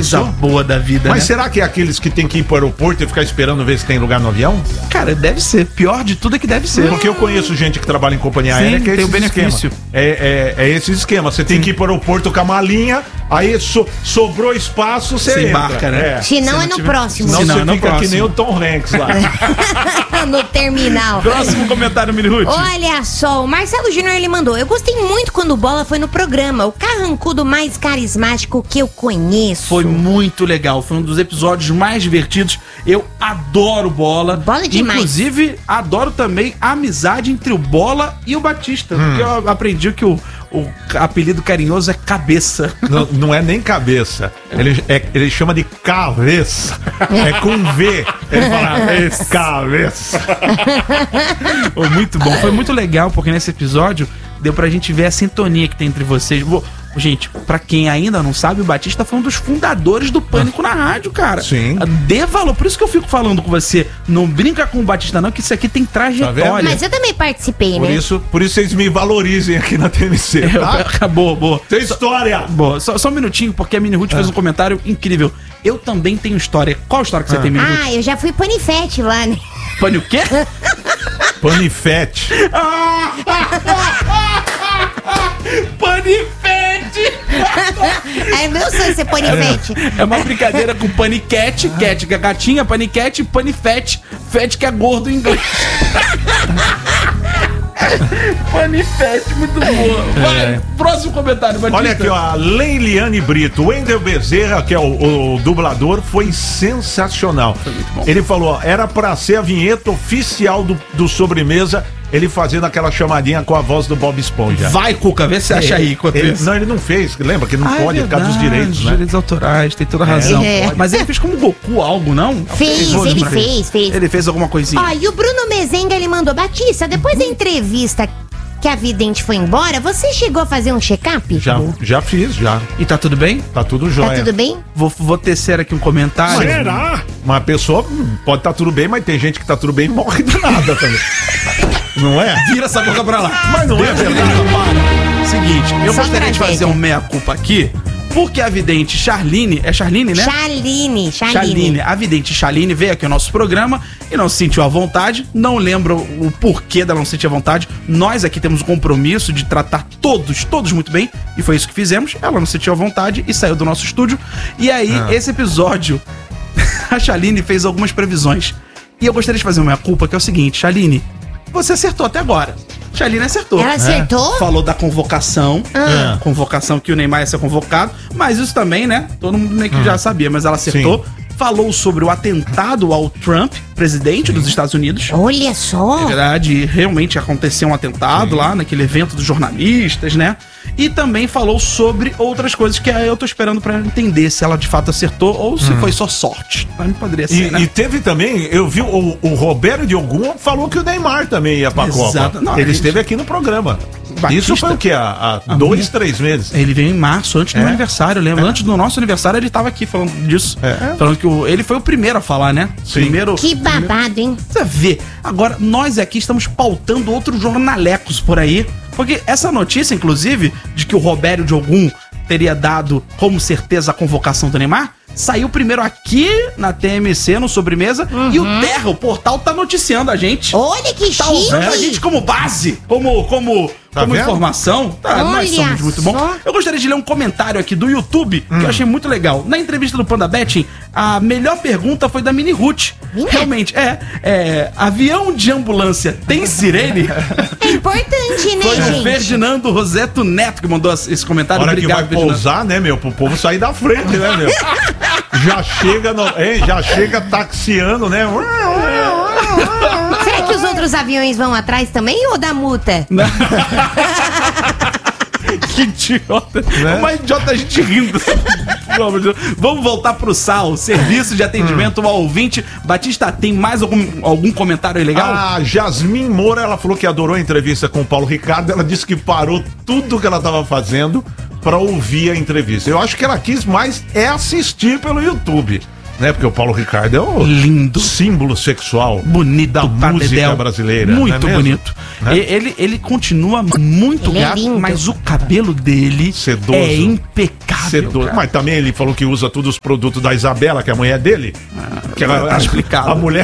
Coisa boa da vida, Mas né? será que é aqueles que tem que ir pro aeroporto e ficar esperando ver se tem lugar no avião? Cara, deve ser. Pior de tudo é que deve ser. Porque eu conheço gente que trabalha em companhia Sim, aérea que é tem esse o benefício. esquema. É esse esquema. Você tem que ir pro aeroporto com a malinha, aí sobrou espaço, você embarca, entra. né? Se não, Se é não no tiver- próximo. Senão Não, você é no fica que próximo. nem o Tom Hanks lá. No terminal. Próximo comentário, Mini Ruth. Olha só, o Marcelo Júnior ele mandou: eu gostei muito quando o Bola foi no programa, o carrancudo mais carismático que eu conheço. Foi muito legal, foi um dos episódios mais divertidos. Eu adoro Bola. Bola demais. Inclusive, adoro também a amizade entre o Bola e o Batista. Porque eu aprendi que o apelido carinhoso é Cabeça. Não é nem cabeça. Ele chama de cabeça. É com V. Ele fala, cabeça. Foi muito bom, foi muito legal, porque nesse episódio deu pra gente ver a sintonia que tem entre vocês. Gente, pra quem ainda não sabe, o Batista foi um dos fundadores do Pânico na rádio, cara. Sim. Dê valor, por isso que eu fico falando com você. Não brinca com o Batista não, que isso aqui tem trajetória. Mas eu também participei, Por né? isso vocês me valorizem aqui na TMC, tá? Acabou, boa. Tem história! Boa, só um minutinho, porque a Mini Ruth fez um comentário incrível. Eu também tenho história. Qual história que você tem, Mini Ruth? Ah, eu já fui panifete lá, né? Pane o quê? Panifete. Panifete! É meu sonho ser panifete. É uma brincadeira com paniquete, cat que é gatinha, paniquete, panifete, fete que é gordo em inglês. Panifete, muito boa. Vai, próximo comentário, Batista. Olha aqui, ó, a Leiliane Brito. O Wendel Bezerra, que é o dublador, foi sensacional. Ele falou, ó, era pra ser a vinheta oficial do Sobremesa, ele fazendo aquela chamadinha com a voz do Bob Esponja. Vai, Cuca, vê se você acha aí. Ele não fez, lembra que não pode, por causa dos direitos, né? Direitos autorais, tem toda a razão. É. Mas ele fez como Goku algo, não? Fez, Vou ele lembrar. fez. Ele fez alguma coisinha. Ó, e o Bruno Mezenga, ele mandou: Batista, depois da entrevista que a vidente foi embora, você chegou a fazer um check-up? Já fiz, já. E tá tudo bem? Tá tudo jóia. Tá tudo bem? Vou tecer aqui um comentário. Será? Uma pessoa pode estar tudo bem, mas tem gente que tá tudo bem e morre do nada também. Não é? Vira essa boca pra lá. Mas não é verdade. Seguinte, eu Só gostaria de tragédia. fazer um meia-culpa aqui, porque a vidente Charline, é Charline, né? Charline. A vidente Charline veio aqui ao nosso programa e não se sentiu à vontade. Não lembro o porquê dela não se sentir à vontade. Nós aqui temos o compromisso de tratar todos muito bem. E foi isso que fizemos. Ela não se sentiu à vontade e saiu do nosso estúdio. E aí, esse episódio, a Charline fez algumas previsões. E eu gostaria de fazer uma culpa, que é o seguinte, Charline, você acertou até agora. Charline acertou. Ela acertou? Falou da convocação. Convocação que o Neymar ia ser convocado. Mas isso também, né? Todo mundo meio que já sabia, mas ela acertou. Falou sobre o atentado ao Trump, presidente dos Estados Unidos. Olha só. É verdade, realmente aconteceu um atentado lá naquele evento dos jornalistas, né? E também falou sobre outras coisas que eu tô esperando pra entender se ela de fato acertou ou se foi só sorte. Mas poderia ser, né? E teve também, eu vi o Roberto Diogun falou que o Neymar também ia pra Exato. Copa. Não, Ele gente- esteve aqui no programa. Batista- Isso foi o quê? Há 2, 3 meses? Ele veio em março, antes do meu aniversário, eu lembro. Antes do nosso aniversário, ele tava aqui falando disso. Falando que ele foi o primeiro a falar, né? Sim. Primeiro. Que babado, hein? Você vê. Agora, nós aqui estamos pautando outros jornalecos por aí. Porque essa notícia, inclusive, de que o Roberto Diogun teria dado como certeza a convocação do Neymar, saiu primeiro aqui na TMC, no Sobremesa, e o Terra, o portal, tá noticiando a gente. Olha que Tá usando a gente chique. como base, como vendo? informação. Tá, nós Olha somos muito bom. só. Eu gostaria de ler um comentário aqui do YouTube, que eu achei muito legal. Na entrevista do Panda Betting, a melhor pergunta foi da Mini Ruth. Realmente, avião de ambulância tem sirene? É importante, né, Foi o gente? Ferdinando Roseto Neto que mandou esse A comentário. hora que vai Ferdinando. pousar, né, meu? Pro povo sair da frente, né, meu? Já chega taxiando, né? Será que os outros aviões vão atrás também ou dá multa? Que idiota. Né? Uma idiota a gente rindo. Pelo amor de Deus. Vamos voltar pro SAL, Serviço de Atendimento ao Ouvinte. Batista, tem mais algum comentário aí legal? A Jasmin Moura, ela falou que adorou a entrevista com o Paulo Ricardo. Ela disse que parou tudo que ela estava fazendo para ouvir a entrevista. Eu acho que ela quis mais assistir pelo YouTube. né? Porque o Paulo Ricardo é o lindo, símbolo sexual bonito da música brasileira. Muito não é bonito. Né? Ele continua muito gato, mas o cabelo dele sedoso. É impecável. Sedoso. Mas também ele falou que usa todos os produtos da Isabela, que é a mulher dele. Que ela, tá explicado. A mulher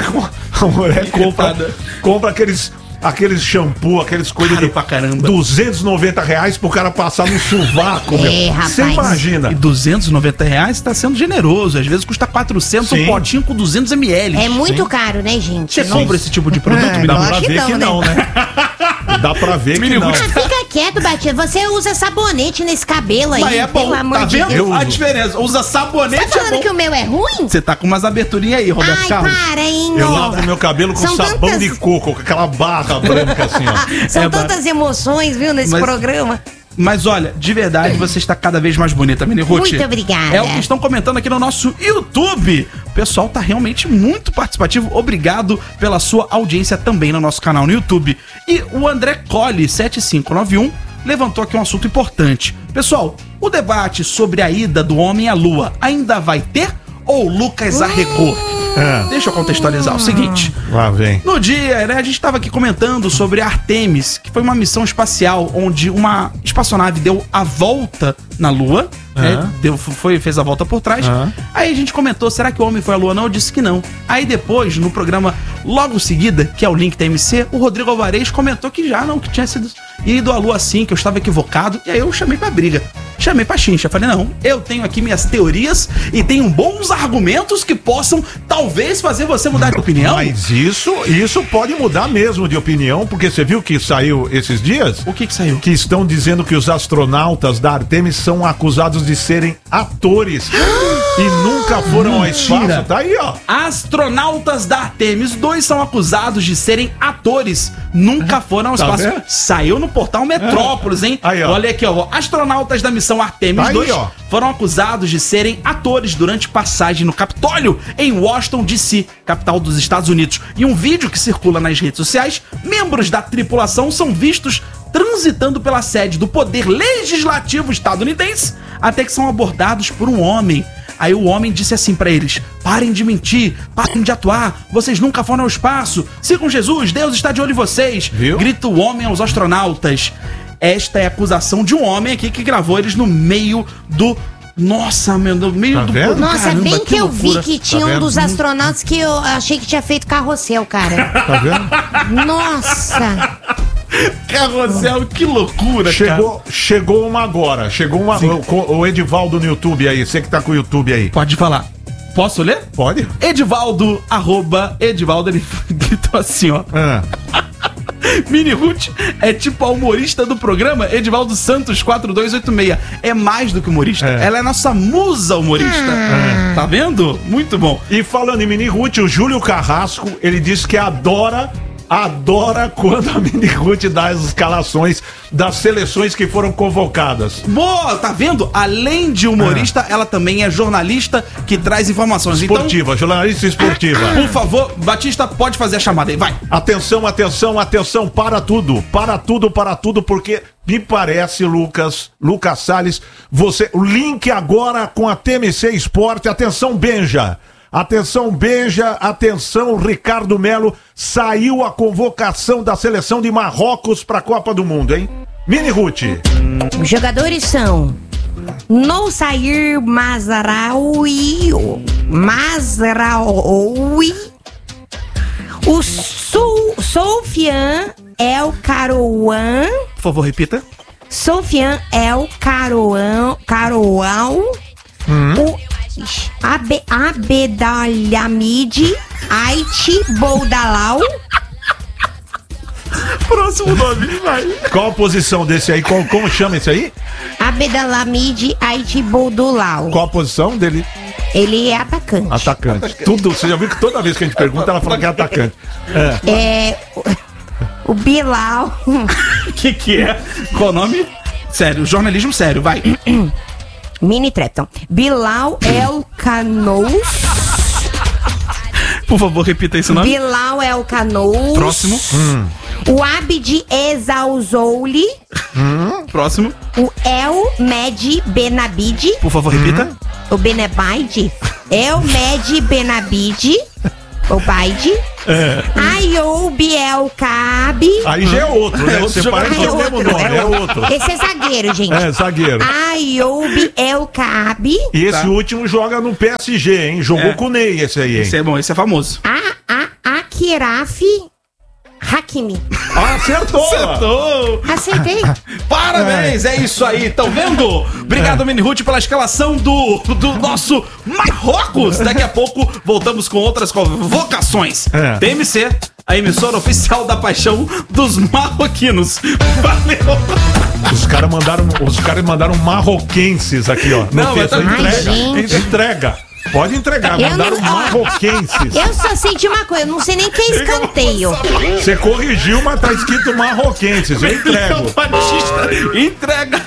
compra aqueles shampoo, aqueles coisas de pra caramba. R$290 pro cara passar no sovaco, meu. Rapaz. Você imagina. E R$290 tá sendo generoso. Às vezes custa 400 um potinho com 200 ml. É muito caro, né, gente? Você compra esse tipo de produto? Ah, Me Dá dá pra ver que não, né? Dá pra ver que não. Ah, fica quieto, Batista. Você usa sabonete nesse cabelo aí. Mas é bom, pelo amor tá de vendo Deus. a diferença? Usa sabonete, Você tá falando que o meu é ruim? Você tá com umas aberturinhas aí, Roberto Ai, Carlos. para, hein? Eu ó. lavo meu cabelo com São sabão tantas- de coco, com aquela barra branca assim, ó. São É, tantas emoções, viu, nesse Mas- programa. Mas olha, de verdade, você está cada vez mais bonita, Mini Ruth. Muito obrigada. É o que estão comentando aqui no nosso YouTube. O pessoal tá realmente muito participativo. Obrigado pela sua audiência também no nosso canal no YouTube. E o André Colli, 7591, levantou aqui um assunto importante. Pessoal, o debate sobre a ida do homem à lua ainda vai ter ou Lucas arregou? Deixa eu contextualizar o seguinte. Lá vem. No dia, né, a gente estava aqui comentando sobre a Artemis, que foi uma missão espacial onde uma espaçonave deu a volta na Lua, né, fez a volta por trás. Aí a gente comentou, será que o homem foi à Lua? Não, eu disse que não. Aí depois, no programa logo seguida, que é o Link TMC, o Rodrigo Alvarez comentou que já não, que tinha sido ido à Lua sim, que eu estava equivocado. E aí eu chamei pra briga. Chamei pra chincha, falei, não, eu tenho aqui minhas teorias e tenho bons argumentos que possam talvez fazer você mudar de opinião. Mas isso pode mudar mesmo de opinião, porque você viu que saiu esses dias? O que saiu? Que estão dizendo que os astronautas da Artemis são acusados de serem atores e nunca foram ao espaço. Tá aí, ó. Astronautas da Artemis, 2 são acusados de serem atores, nunca foram ao espaço. vendo? Saiu no portal Metrópolis, hein? Aí, ó. Olha aqui, ó. Astronautas da missão Artemis Aí, 2 ó. foram acusados de serem atores durante passagem no Capitólio, em Washington, D.C., capital dos Estados Unidos. E um vídeo que circula nas redes sociais, membros da tripulação são vistos transitando pela sede do Poder Legislativo estadunidense, até que são abordados por um homem. Aí o homem disse assim pra eles: parem de mentir, parem de atuar, vocês nunca foram ao espaço, sigam Jesus, Deus está de olho em vocês. Viu? Grita o homem aos astronautas. Esta é a acusação de um homem aqui que gravou eles no meio do... Nossa, meu, no meio Tá do... vendo? Nossa, Caramba, bem que eu vi loucura. que tinha um vendo? dos astronautas que eu achei que tinha feito carrossel, cara. Tá vendo? Nossa. Carrossel, que loucura, cara. Chegou uma agora. Chegou uma. O Edivaldo no YouTube aí. Você que tá com o YouTube aí. Pode falar. Posso ler? Pode? Edivaldo, @Edivaldo, ele gritou assim, ó. Mini Ruth é tipo a humorista do programa Edivaldo Santos 4286. É mais do que humorista. Ela é nossa musa humorista. Tá vendo? Muito bom. E falando em Mini Ruth, o Júlio Carrasco, ele disse que adora quando a Mini Ruth dá as escalações das seleções que foram convocadas. Boa, tá vendo? Além de humorista, ela também é jornalista que traz informações. Esportiva, jornalista esportiva. Então, por favor, Batista, pode fazer a chamada aí, vai. Atenção, atenção, atenção, para tudo, porque me parece, Lucas Salles, o link agora com a TMC Esporte, atenção, Benja, atenção, Ricardo Melo, saiu a convocação da seleção de Marrocos para a Copa do Mundo, hein? Mini Ruth. Os jogadores são Noussair Mazraoui, o Soufiane El Karouan, Por favor, repita. Soufiane El Karouan, o Abedalhamid Aiti Boudalau. Próximo nome, vai. Qual a posição desse aí? Como chama esse aí? Abedalhamid Aiti Boudalau. Qual a posição dele? Ele é atacante. Atacante. Tudo, você já viu que toda vez que a gente pergunta, ela fala que é atacante. O Bilal. Que é? Qual o nome? Sério, jornalismo sério, vai. Mini Trepton. Bilal El Canous. Por favor, repita esse nome. Bilal El Canous. Próximo. O Abdi Exauzouli. Próximo. O El Med Benabid. Por favor, repita. O Benabide. Elmed Benabide, o Baide. Ayoub El Kaabi. Aí já é outro, né? outro Você parece o mesmo nome, é outro. Esse é zagueiro, gente. É, zagueiro. Ayoub El Kaabi. E esse último joga no PSG, hein? Jogou com o Ney esse aí, hein? Esse é bom, esse é famoso. Akirafi Hakimi. Acertou! Acertei. Parabéns, é isso aí, tão vendo? Obrigado, Mini Ruth, pela escalação do nosso Marrocos. Daqui a pouco voltamos com outras convocações. TMC, a emissora oficial da paixão dos marroquinos. Valeu! Os caras mandaram marroquenses aqui, ó. Não, mas tá... Entrega. Pode entregar, mandaram marroquenses. Eu só sei de uma coisa, eu não sei nem que é escanteio. Você corrigiu, mas tá escrito marroquenses. Eu entrego. Batista, entrega.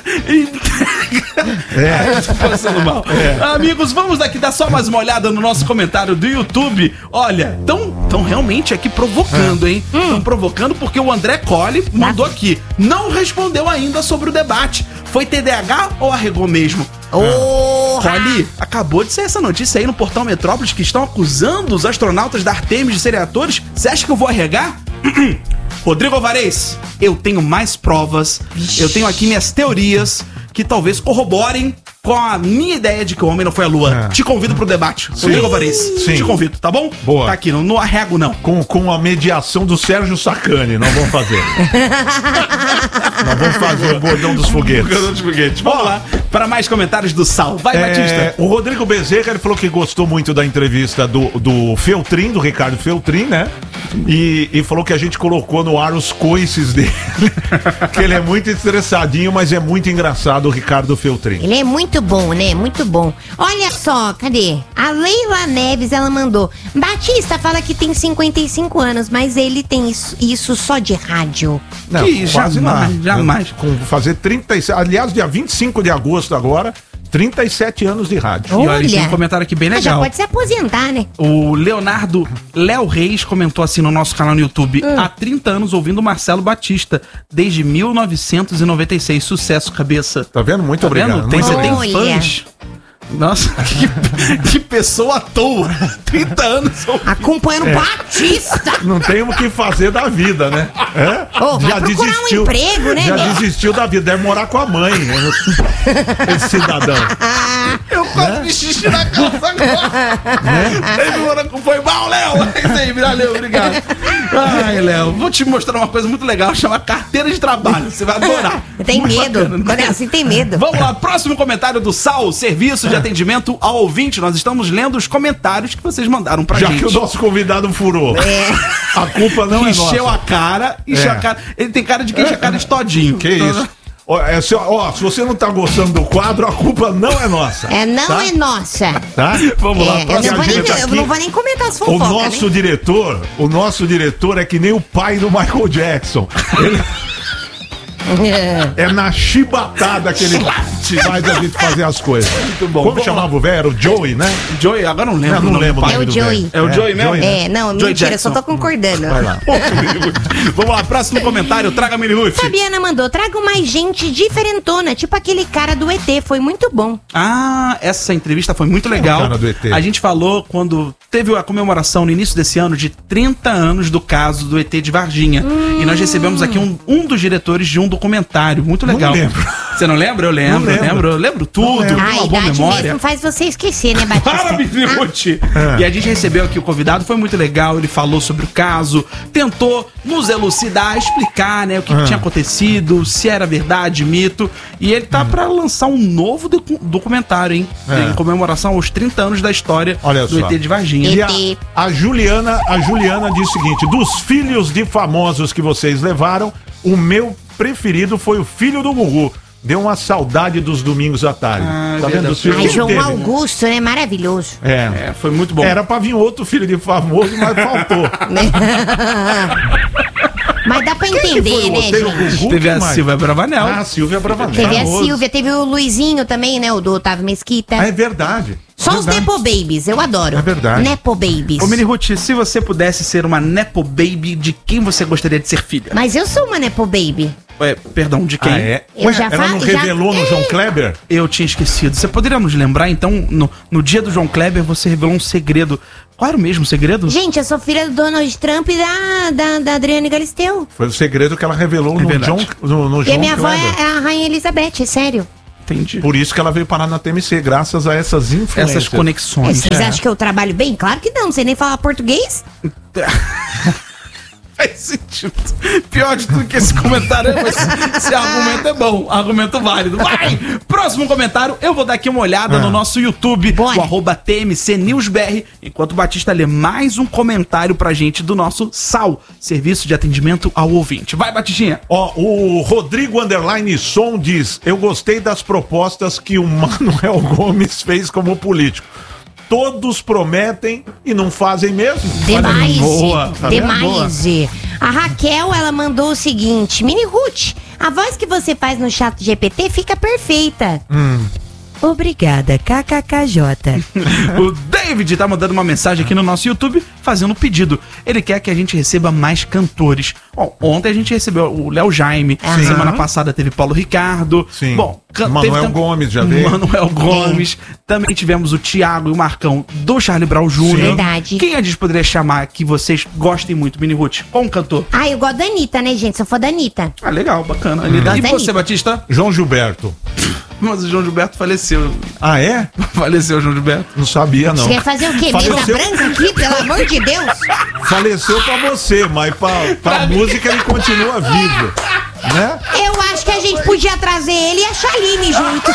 Tô passando mal. Amigos, vamos daqui dar só mais uma olhada no nosso comentário do YouTube. Olha, tão realmente aqui provocando, hein? Estão provocando porque o André Colli mandou aqui. Não respondeu ainda sobre o debate. Foi TDAH ou arregou mesmo? Colli, acabou de sair essa notícia aí no Portal Metrópolis que estão acusando os astronautas da Artemis de serem atores. Você acha que eu vou arregar? Rodrigo Alvarez, eu tenho mais provas, eu tenho aqui minhas teorias que talvez corroborem com a minha ideia de que o homem não foi à Lua. Te convido pro debate, Rodrigo Alvarez. Sim. Te convido, tá bom? Boa. Tá aqui, não arrego não. Com a mediação do Sérgio Sacani, nós vamos fazer. Nós vamos fazer o bordão dos foguetes. Vamos lá, para mais comentários do Sal. Vai, Batista. O Rodrigo Bezerra, ele falou que gostou muito da entrevista do Feltrin, do Ricardo Feltrin, né? E falou que a gente colocou no ar os coices dele. Que ele é muito estressadinho, mas é muito engraçado, o Ricardo Feltrin. Ele é muito bom, né? Muito bom. Olha só, cadê? A Leila Neves, ela mandou. Batista fala que tem 55 anos, mas ele tem isso só de rádio. Não, Que quase jamais, nada. jamais. Fazer 37... Aliás, dia 25 de agosto agora, 37 anos de rádio. E olha, tem um comentário aqui bem Já legal. pode se aposentar, né? O Leonardo Léo Reis comentou assim no nosso canal no YouTube: há 30 anos ouvindo o Marcelo Batista, desde 1996. Sucesso, cabeça. Tá vendo? Muito Tá obrigado. vendo? Você tem Olha. fãs. Nossa, que pessoa à toa. 30 anos. Acompanhando Batista. Não tem o que fazer da vida, né? Vai procurar um emprego, né, Já meu? desistiu da vida, deve morar com a mãe, né? Esse cidadão. Eu quase me xixi na calça agora. Foi mal, Léo. É isso aí, valeu, obrigado. Ai, Léo, vou te mostrar uma coisa muito legal, chama carteira de trabalho. Você vai adorar. Tem Muito medo. bacana. Quando é assim, tem medo. Vamos lá, próximo comentário do Sal, serviço de atendimento ao ouvinte. Nós estamos lendo os comentários que vocês mandaram pra Já gente. que o nosso convidado furou. A culpa não é Encheu nossa. a cara, encheu a cara. Ele tem cara de quem enche a cara de todinho. Que isso? Se você não tá gostando do quadro, a culpa não é nossa. Não é nossa. Tá? Vamos lá, Eu próximo. não vou nem comentar as O fofocas, nosso diretor é que nem o pai do Michael Jackson. Ele é na chibatada que ele faz a gente fazer as coisas. Muito bom. Como Vamos chamava o velho? Era o Joey, né? Joey, agora não lembro. Eu não lembro o É nome o do Joey. velho. É o Joey mesmo? Joey, né? Não, Joey mentira, eu só Jackson. tô concordando. Vai lá. Vamos lá, próximo comentário, traga Mini Ruth. Fabiana mandou, trago mais gente diferentona, tipo aquele cara do ET, foi muito bom. Ah, essa entrevista foi muito legal. o cara do ET? A gente falou quando teve a comemoração no início desse ano de 30 anos do caso do ET de Varginha. E nós recebemos aqui um dos diretores de um documentário muito legal. lembro. Você não lembra? Eu lembro, eu lembro tudo. Tenho A uma boa idade memória. mesmo faz você esquecer, né, Batista? Para, Minute! E a gente recebeu aqui o convidado, foi muito legal, ele falou sobre o caso, tentou nos elucidar, explicar, né, o que tinha acontecido, se era verdade, mito, e ele tá pra lançar um novo documentário, hein, em comemoração aos 30 anos da história Olha do só. ET de Varginha. E a Juliana diz o seguinte: dos filhos de famosos que vocês levaram, o meu preferido foi o filho do Gugu. Deu uma saudade dos domingos à tarde. Tá vendo? Os filhos Ai, que João teve, né? Augusto, né? Maravilhoso. É, foi muito bom. Era pra vir outro filho de famoso, mas faltou. Mas dá pra entender, né, Teve o gente? Gugu, Teve quem a mais? Silvia Bravanel. Ah, Silvia Bravanel. Teve a Famoso. Silvia, teve o Luizinho também, né? O do Otávio Mesquita. Ah, é verdade. Só os Verdade. Nepo Babies, eu adoro. É verdade. Nepo Babies. Ô, Mini Ruth, se você pudesse ser uma Nepo Baby, de quem você gostaria de ser filha? Mas eu sou uma Nepo Baby. Perdão, de quem? Ah, é? Eu já ela não revelou no João Kleber? Eu tinha esquecido. Você poderia nos lembrar, então, no dia do João Kleber, você revelou um segredo. Qual era o mesmo segredo? Gente, eu sou filha do Donald Trump e da Adriane Galisteu. Foi o segredo que ela revelou no verdade. João E a minha avó Kleber. é a Rainha Elizabeth, é sério. Entendi. Por isso que ela veio parar na TMC, graças a essas influências. Essas conexões. Vocês acham que eu trabalho bem? Claro que não sei nem falar português. Faz sentido. Pior de tudo que esse comentário é, mas esse argumento é bom, argumento válido. Vai! Próximo comentário, eu vou dar aqui uma olhada no nosso YouTube, Bora. o @TMCNewsBR, enquanto o Batista lê mais um comentário pra gente do nosso SAL, Serviço de Atendimento ao Ouvinte. Vai, Batistinha! Ó, o Rodrigo Underline Som diz: eu gostei das propostas que o Manuel Gomes fez como político. Todos prometem e não fazem mesmo. Demais. boa, tá vendo? Demais. A Raquel, ela mandou o seguinte: Mini Ruth, a voz que você faz no chat GPT fica perfeita. Obrigada, KKKJ. O David tá mandando uma mensagem aqui no nosso YouTube fazendo um pedido. Ele quer que a gente receba mais cantores. Bom, ontem a gente recebeu o Léo Jaime. Sim. Semana passada teve Paulo Ricardo. Sim. Bom, Manuel Gomes já veio. Manuel Gomes. Também tivemos o Thiago e o Marcão do Charlie Brown Jr. Verdade. Quem a gente poderia chamar que vocês gostem muito, Mini Ruth? Qual um cantor? Ah, eu gosto da Anitta, né, gente? Sou fã da Anitta. Ah, legal, bacana. E Gosto da você, Anitta. Batista? João Gilberto. Mas o João Gilberto faleceu. Ah, é? Faleceu o João Gilberto. Não sabia, não. Você quer fazer o quê? Mesa Faleceu. branca aqui, pelo amor de Deus? Faleceu pra você, mas pra música ele continua vivo. Né? Eu acho que a gente podia trazer ele e a Chaline junto.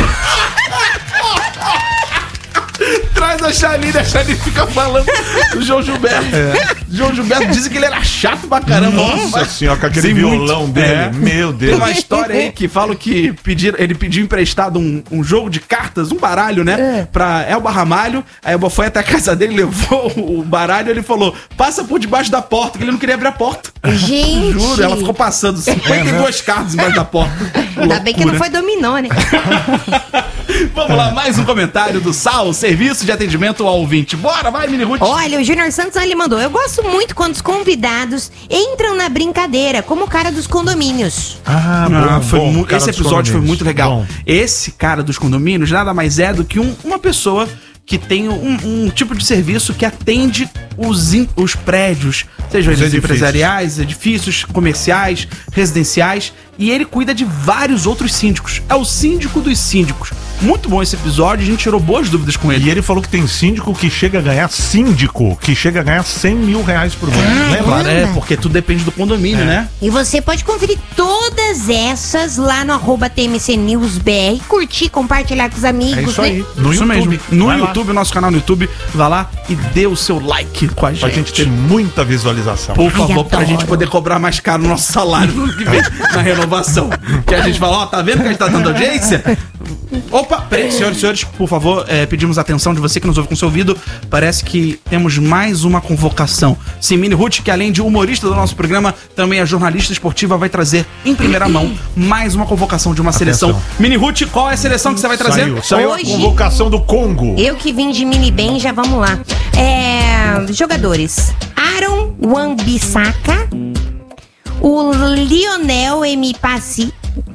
Traz a Chaline fica falando do João Gilberto. João Gilberto dizem que ele era chato pra caramba. Nossa senhora, com aquele Sim, violão muito. dele. É. Meu Tem Deus. uma história aí que falam que ele pediu emprestado um jogo de cartas, um baralho, né? Pra Elba Ramalho. A Elba foi até a casa dele, levou o baralho e ele falou: passa por debaixo da porta, que ele não queria abrir a porta. Gente. Juro, ela ficou passando 52 cartas embaixo da porta. Ainda bem que não foi dominó, né? Vamos lá, mais um comentário do SAL, Serviço de Atendimento ao Ouvinte. Bora, vai, Mini Ruth. Olha, o Júnior Santos ele mandou: eu gosto muito quando os convidados entram na brincadeira, como o cara dos condomínios. Ah, cara Esse dos episódio foi condomínios. muito legal. Bom. Esse cara dos condomínios nada mais é do que uma pessoa que tem um tipo de serviço que atende os prédios, sejam eles edifícios. empresariais, edifícios comerciais, residenciais, e ele cuida de vários outros síndicos. É o síndico dos síndicos. Muito bom esse episódio, a gente tirou boas dúvidas com ele. E ele falou que tem síndico que chega a ganhar 100 mil reais por mês. Lembra? Claro, porque tudo depende do condomínio, né? E você pode conferir todas essas lá no @TMCNewsBR, curtir, compartilhar com os amigos, É isso né? aí. No Isso YouTube. mesmo. No Vai lá, YouTube, nosso canal no YouTube, vai lá e dê o seu like com a pra gente ter muita visualização. Por favor, pra adoro. gente poder cobrar mais caro o nosso salário no ano que vem, na renovação. Que a gente fala, ó, tá vendo que a gente tá dando audiência? Opa, peraí, senhoras e senhores, por favor, pedimos atenção de você que nos ouve com seu ouvido. Parece que temos mais uma convocação. Sim, Mini Ruth, que além de humorista do nosso programa, também é jornalista esportiva, vai trazer em primeira mão mais uma convocação de uma seleção. Mini Ruth, qual é a seleção que você vai trazer? Saiu Hoje- a convocação do Congo. Eu que vim de mini bem, já vamos lá. Jogadores: Aaron Wan-Bissaka, o Lionel Mpassi,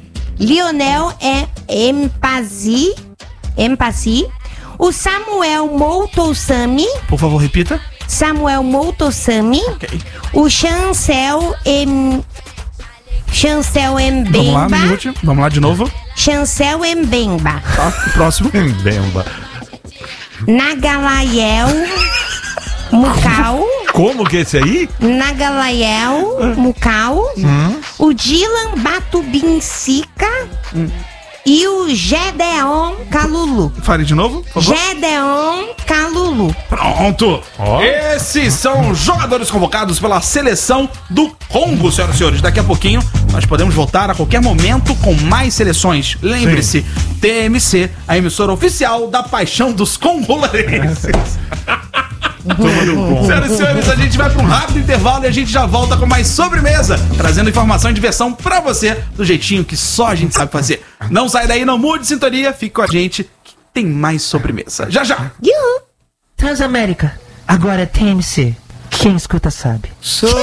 Mpassi, o Samuel Moutoussamy, Por favor, repita. o Chancel Vamos lá, Mini Mbemba, Ruth. Vamos lá de novo. Chancel Mbemba, Tá, próximo. Bemba. Nagalayel Mukau, Como que é esse aí? Nagalayel Mukau, o Dylan Batubinsika e o Gedeon Kalulu. Fale de novo, por favor. Gedeon Kalulu. Pronto! Ó. Esses são jogadores convocados pela seleção do Congo, senhoras e senhores. Daqui a pouquinho nós podemos voltar a qualquer momento com mais seleções. Lembre-se, TMC, a emissora oficial da paixão dos congolarenses. Senhoras e senhores, a gente vai para um rápido intervalo e a gente já volta com mais sobremesa, trazendo informação e diversão pra você do jeitinho que só a gente sabe fazer. Não sai daí, não mude de sintonia, fique com a gente que tem mais sobremesa. Já já! Yuhu. Transamérica, agora é TMC. Quem escuta sabe.